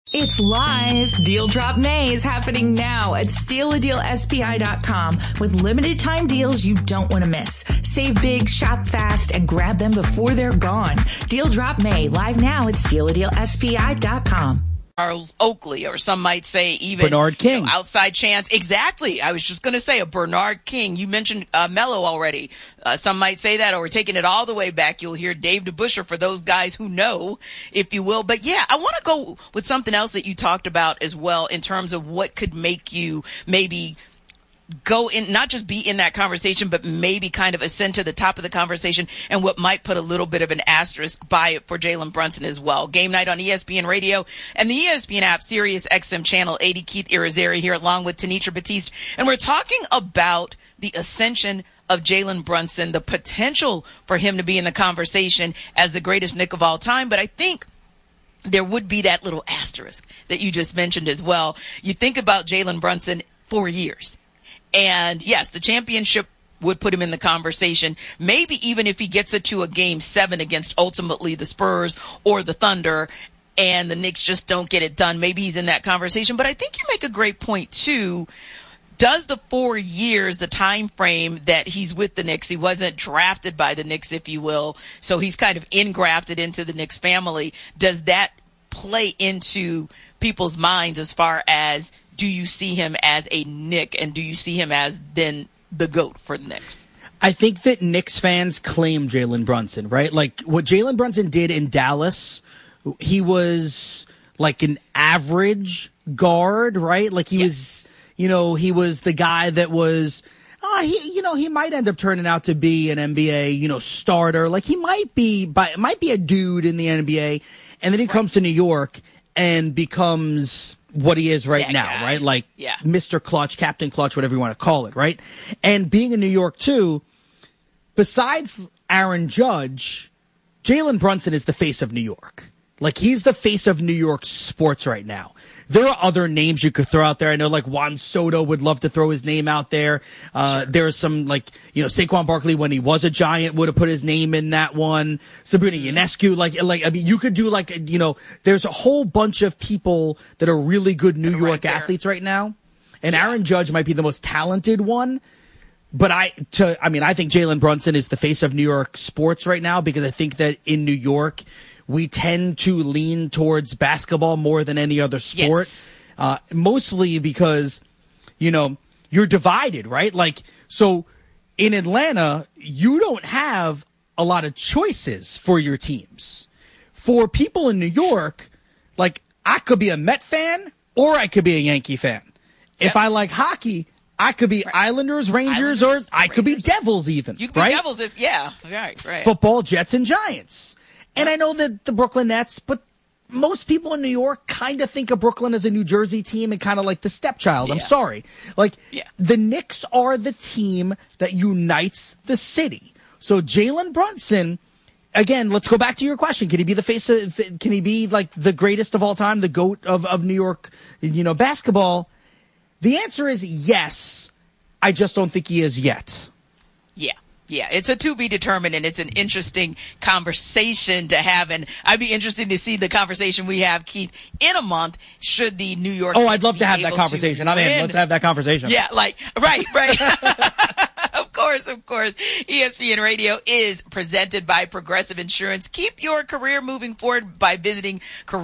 It's live. Deal Drop May is happening now at stealadealspi.com with limited time deals you don't want to miss. Save big, shop fast, and grab them before they're gone. Deal Drop May live now at stealadealspi.com. Charles Oakley, or some might say even Bernard King. Outside chance. Exactly. I was just going to say a Bernard King. You mentioned Melo already. Some might say that, or we're taking it all the way back. You'll hear Dave DeBusschere for those guys who know, if you will. But yeah, I want to go with something else that you talked about as well in terms of what could make you maybe go in, not just be in that conversation, but maybe kind of ascend to the top of the conversation, and what might put a little bit of an asterisk by it for Jalen Brunson as well. Game night on ESPN Radio and the ESPN app, Sirius XM Channel 80. Keith Irizarry here along with Tenitra Batiste. And we're talking about the ascension of Jalen Brunson, the potential for him to be in the conversation as the greatest Knick of all time. But I think there would be that little asterisk that you just mentioned as well. You think about Jalen Brunson, 4 years. And yes, the championship would put him in the conversation. Maybe even if he gets it to a game 7 against ultimately the Spurs or the Thunder and the Knicks just don't get it done, maybe he's in that conversation. But I think you make a great point too. Does the 4 years, the time frame that he's with the Knicks, he wasn't drafted by the Knicks, if you will, so he's kind of engrafted into the Knicks family, does that play into people's minds as far as, do you see him as a Knick, and do you see him as then the GOAT for the Knicks? I think that Knicks fans claim Jalen Brunson, right? Like what Jalen Brunson did in Dallas, he was like an average guard, right? Like he was, he was the guy that was, he might end up turning out to be an NBA, starter. Like he might be a dude in the NBA, and then he comes to New York and becomes what he is right now, guy. Right? Like Mr. Clutch, Captain Clutch, whatever you want to call it, right? And being in New York too, besides Aaron Judge, Jalen Brunson is the face of New York. Like he's the face of New York sports right now. There are other names you could throw out there. I know like Juan Soto would love to throw his name out there. Sure. There's some Saquon Barkley, when he was a Giant, would have put his name in that one. Sabrina Ionescu, you could do there's a whole bunch of people that are really good New York athletes right now. And Aaron Judge might be the most talented one. But I think Jalen Brunson is the face of New York sports right now, because I think that in New York, we tend to lean towards basketball more than any other sport. Yes. Mostly because, you're divided, right? Like, so in Atlanta, you don't have a lot of choices for your teams. For people in New York, like, I could be a Met fan or I could be a Yankee fan. Yep. If I like hockey, I could be Islanders, Rangers, or I could be Devils even. You could be Devils right. Football, Jets, and Giants. And I know that the Brooklyn Nets, but most people in New York kind of think of Brooklyn as a New Jersey team and kind of like the stepchild. I'm sorry. The Knicks are the team that unites the city. So Jalen Brunson, again, let's go back to your question. Can he be the face of, can he be like the greatest of all time, the GOAT of New York, basketball? The answer is yes. I just don't think he is yet. Yeah, it's a to be determined, and it's an interesting conversation to have. And I'd be interested to see the conversation we have, Keith, in a month, should the New York Knicks I'd love to have that conversation. Let's have that conversation. Yeah, right. Of course. ESPN Radio is presented by Progressive Insurance. Keep your career moving forward by visiting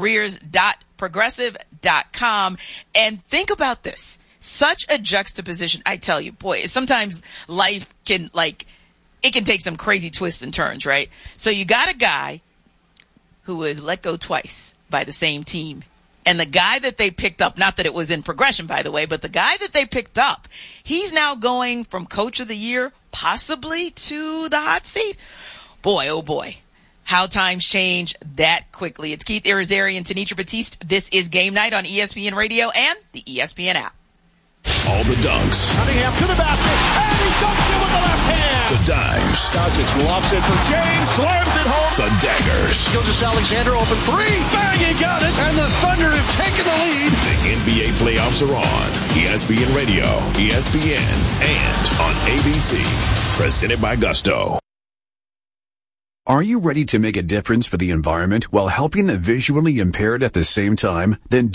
careers.progressive.com. And think about this. Such a juxtaposition. I tell you, boy, sometimes life can it can take some crazy twists and turns, right? So you got a guy who was let go twice by the same team. And the guy that they picked up, not that it was in progression, by the way, but the guy that they picked up, he's now going from Coach of the Year possibly to the hot seat. Boy, oh boy, how times change that quickly. It's Keith Irizarry and Tenitra Batiste. This is Game Night on ESPN Radio and the ESPN app. All the dunks. Cunningham to the basket, and he dunks it with the left hand. The dimes. Doncic lofts it for James, slams it home. The daggers. Gilgeous-Alexander open three. Bang, he got it. And the Thunder have taken the lead. The NBA playoffs are on. ESPN Radio, ESPN, and on ABC. Presented by Gusto. Are you ready to make a difference for the environment while helping the visually impaired at the same time? Then